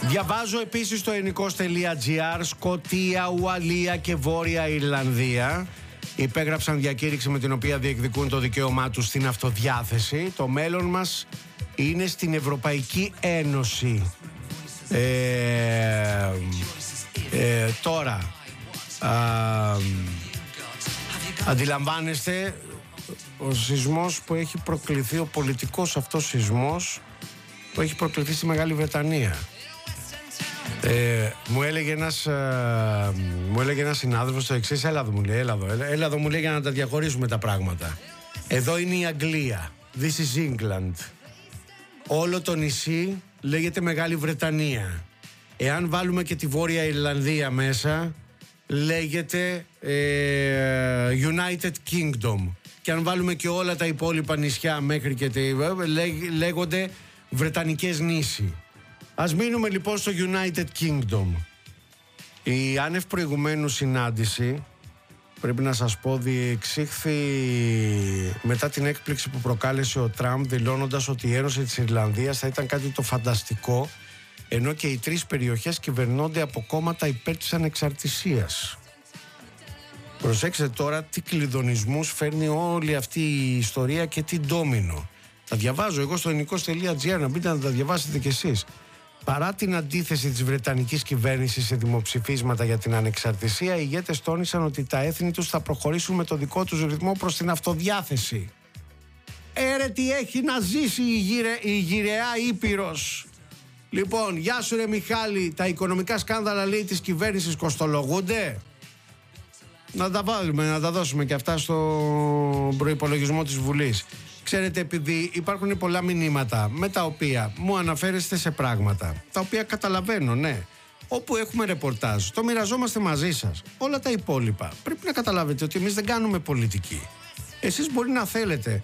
Διαβάζω επίσης στο ελληνικός.gr, Σκωτία, Ουαλία και Βόρεια Ιρλανδία υπέγραψαν διακήρυξη με την οποία διεκδικούν το δικαίωμά τους στην αυτοδιάθεση. Το μέλλον μας είναι στην Ευρωπαϊκή Ένωση. Τώρα αντιλαμβάνεστε ο σεισμός που έχει προκληθεί, ο πολιτικός αυτός σεισμός που έχει προκληθεί στη Μεγάλη Βρετανία. Μου έλεγε ένας συνάδελφος το εξής: έλα εδώ μου λέει, για να τα διαχωρίσουμε τα πράγματα. Εδώ είναι η Αγγλία, this is England. Όλο το νησί λέγεται Μεγάλη Βρετανία. Εάν βάλουμε και τη Βόρεια Ιρλανδία μέσα, λέγεται United Kingdom. Και αν βάλουμε και όλα τα υπόλοιπα νησιά μέχρι και λέγονται Βρετανικές νήσοι. Ας μείνουμε λοιπόν στο United Kingdom. Η άνευ προηγουμένου συνάντηση, πρέπει να σας πω, διεξήχθη μετά την έκπληξη που προκάλεσε ο Τραμπ, δηλώνοντας ότι η Ένωση της Ιρλανδίας θα ήταν κάτι το φανταστικό, ενώ και οι τρεις περιοχές κυβερνώνται από κόμματα υπέρ της ανεξαρτησίας. Προσέξτε τώρα τι κλειδονισμούς φέρνει όλη αυτή η ιστορία και τι ντόμινο. Τα διαβάζω εγώ στο ελληνικός.gr, να μπείτε να τα διαβάσετε κι εσείς. Παρά την αντίθεση της Βρετανικής κυβέρνησης σε δημοψηφίσματα για την ανεξαρτησία, οι ηγέτες τόνισαν ότι τα έθνη τους θα προχωρήσουν με το δικό τους ρυθμό προς την αυτοδιάθεση. Ρε τι έχει να ζήσει η γυραιά Ήπειρος. Λοιπόν, γεια σου ρε Μιχάλη, τα οικονομικά σκάνδαλα λέει της κυβέρνησης κοστολογούνται. Να τα βάλουμε, να τα δώσουμε και αυτά στο προϋπολογισμό της Βουλής. Ξέρετε, επειδή υπάρχουν πολλά μηνύματα με τα οποία μου αναφέρεστε σε πράγματα τα οποία καταλαβαίνω, ναι, όπου έχουμε ρεπορτάζ, το μοιραζόμαστε μαζί σας. Όλα τα υπόλοιπα πρέπει να καταλάβετε ότι εμείς δεν κάνουμε πολιτική. Εσείς μπορεί να θέλετε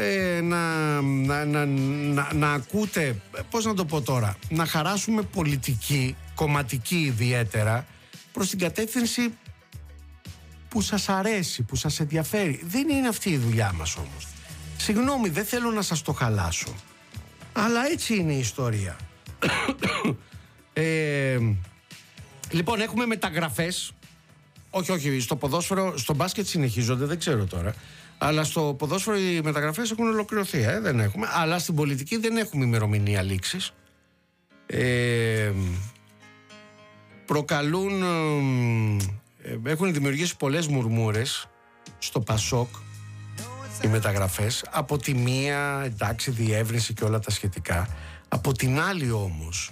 να ακούτε, πώς να το πω τώρα, να χαράσουμε πολιτική, κομματική ιδιαίτερα, προς την κατεύθυνση που σας αρέσει, που σας ενδιαφέρει. Δεν είναι αυτή η δουλειά μας όμως. Συγγνώμη, δεν θέλω να σας το χαλάσω, αλλά έτσι είναι η ιστορία. Λοιπόν, έχουμε μεταγραφές. Όχι, στο ποδόσφαιρο, στο μπάσκετ συνεχίζονται, δεν ξέρω τώρα. Αλλά στο ποδόσφαιρο οι μεταγραφές έχουν ολοκληρωθεί, δεν έχουμε. Αλλά στην πολιτική δεν έχουμε ημερομηνία λήξης. Έχουν δημιουργήσει πολλές μουρμούρες στο Πασόκ οι μεταγραφές. Από τη μία, εντάξει, διεύρυνση και όλα τα σχετικά. Από την άλλη όμως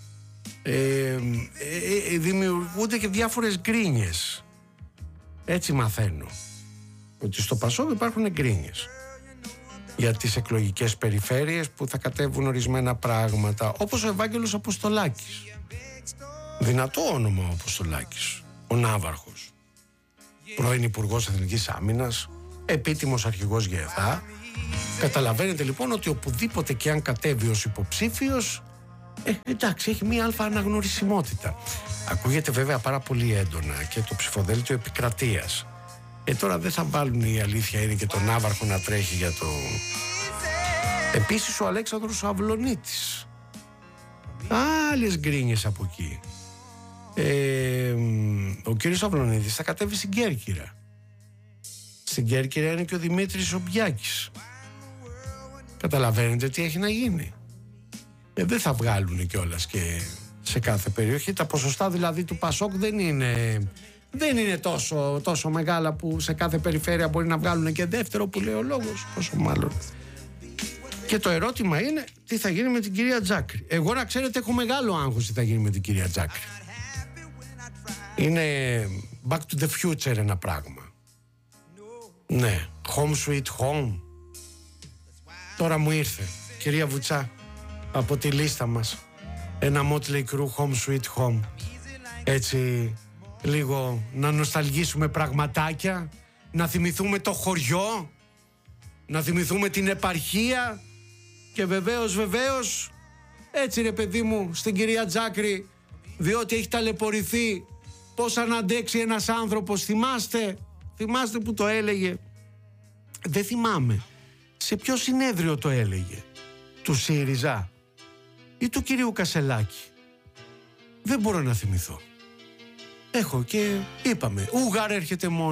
δημιουργούνται και διάφορες γκρίνιες. Έτσι μαθαίνω ότι στο Πασόκ υπάρχουν γκρίνιες για τις εκλογικές περιφέρειες που θα κατέβουν ορισμένα πράγματα, όπως ο Ευάγγελος Αποστολάκης. Δυνατό όνομα ο Αποστολάκης, ο Ναύαρχος, πρώην Υπουργός Εθνικής Άμυνας, επίτιμος αρχηγός ΓΕΘΑ. Καταλαβαίνετε λοιπόν ότι οπουδήποτε και αν κατέβει ως υποψήφιος, εντάξει, έχει μία αλφα αναγνωρισιμότητα. Ακούγεται βέβαια πάρα πολύ έντονα και το ψηφοδέλτιο επικρατείας. Τώρα δεν θα βάλουν, η αλήθεια είναι, και τον Ναύαρχο να τρέχει για το... Επίσης ο Αλέξανδρος Αυλωνίτης. Άλλες γκρίνιες από εκεί. Ο κύριος Αυλωνίτης θα κατέβει στην Κέρκυρα. Στην Κέρκυρα είναι και ο Δημήτρης Ομπιάκης. Καταλαβαίνετε τι έχει να γίνει. Δεν θα βγάλουν κιόλας και σε κάθε περιοχή. Τα ποσοστά δηλαδή του Πασόκ δεν είναι τόσο μεγάλα που σε κάθε περιφέρεια μπορεί να βγάλουν και δεύτερο, που λέει ο λόγος, πόσο μάλλον. Και το ερώτημα είναι τι θα γίνει με την κυρία Τζάκρη. Εγώ, να ξέρετε, έχω μεγάλο άγχος τι θα γίνει με την κυρία Τζάκρη. Είναι back to the future ένα πράγμα. Ναι, home sweet home. Τώρα μου ήρθε, κυρία Βουτσά, από τη λίστα μας ένα Motley Crue home sweet home. Έτσι λίγο να νοσταλγήσουμε πραγματάκια, να θυμηθούμε το χωριό, να θυμηθούμε την επαρχία. Και βεβαίως έτσι ρε παιδί μου, στην κυρία Τζάκρη, διότι έχει ταλαιπωρηθεί. Πώς αν αντέξει ένας άνθρωπος, θυμάστε που το έλεγε? Δεν θυμάμαι σε ποιο συνέδριο το έλεγε, του ΣΥΡΙΖΑ ή του κυρίου Κασελάκη. Δεν μπορώ να θυμηθώ. Έχω και είπαμε, Ούγαρ έρχεται μόνο.